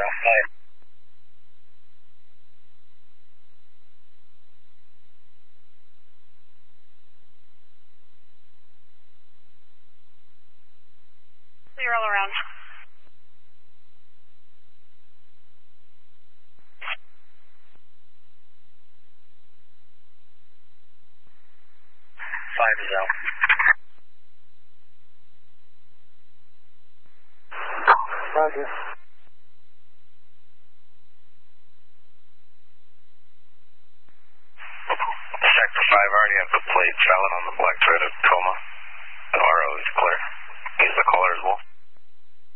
Hey. Clear all around. Five is out. Roger. Sector 5 already have the plate. Fallon on the black thread of coma. The RO is clear. He's the caller as well.